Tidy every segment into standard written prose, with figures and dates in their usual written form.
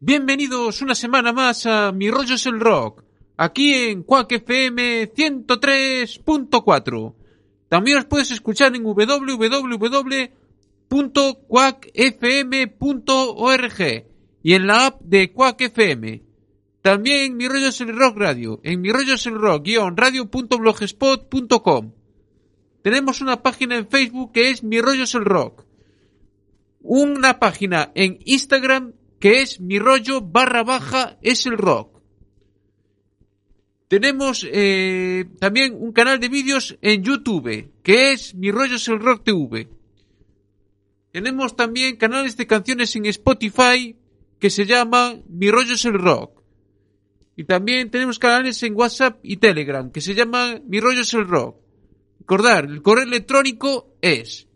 Bienvenidos una semana más a Mi Rollo es el Rock, aquí en Quack FM 103.4. También os puedes escuchar en www.quackfm.org y en la app de Quack FM. También Mi Rollo es el Rock Radio, en Mi Rollo es el Rock-radio.blogspot.com. Tenemos una página en Facebook que es Mi Rollo es el Rock. Una página en Instagram que es Mi Rollo _es el rock. Tenemos también un canal de vídeos en YouTube que es Mi Rollo es el Rock TV. Tenemos también canales de canciones en Spotify que se llaman Mi Rollo es el Rock. Y también tenemos canales en WhatsApp y Telegram que se llaman Mi Rollo es el Rock. Recordar, el correo electrónico es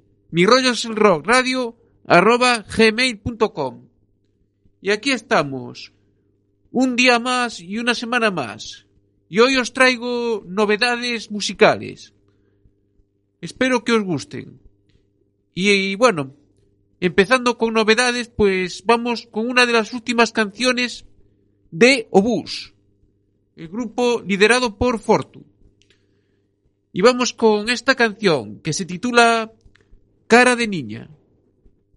mirolloselrockradio@gmail.com. Y aquí estamos, un día más y una semana más. Y hoy os traigo novedades musicales. Espero que os gusten. Y bueno, empezando con novedades, pues vamos con una de las últimas canciones de Obús, el grupo liderado por Fortu. Y vamos con esta canción que se titula Cara de Niña.